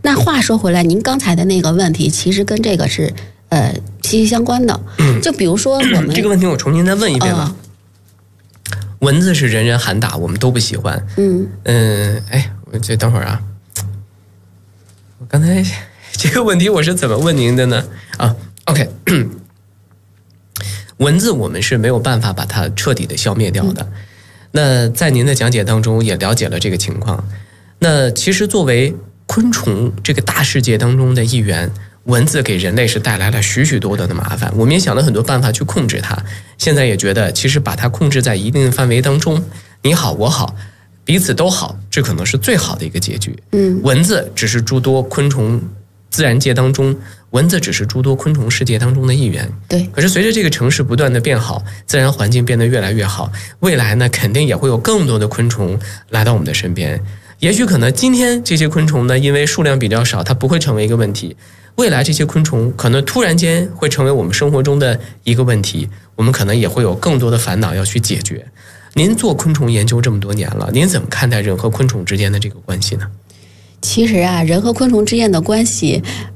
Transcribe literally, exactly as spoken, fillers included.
那话说回来，您刚才的那个问题，其实跟这个是呃息息相关的。 嗯， 就比如说我们这个问题，我重新再问一遍吧。呃、蚊子是人人喊打，我们都不喜欢。嗯嗯，哎，我这等会儿啊，我刚才这个问题我是怎么问您的呢？啊 ，OK。蚊子我们是没有办法把它彻底的消灭掉的。嗯、那在您的讲解当中也了解了这个情况。那其实作为昆虫这个大世界当中的一员，蚊子给人类是带来了许许多多的麻烦。我们也想了很多办法去控制它，现在也觉得其实把它控制在一定的范围当中，你好我好，彼此都好，这可能是最好的一个结局。嗯，蚊子只是诸多昆虫自然界当中。蚊子只是诸多昆虫世界当中的一员， 对。 可是随着这个城市不断的变好，自然环境变得越来越好，未来呢，肯定也会有更多的昆虫来到我们的身边。也许可能今天这些昆虫呢，因为数量比较少，它不会成为一个问题。未来这些昆虫可能突然间会成为我们生活中的一个问题，我们可能也会有更多的烦恼要去解决。您做昆虫研究这么多年了，您怎么看待人和昆虫之间的这个关系呢？ 其实啊，人和昆虫之间的关系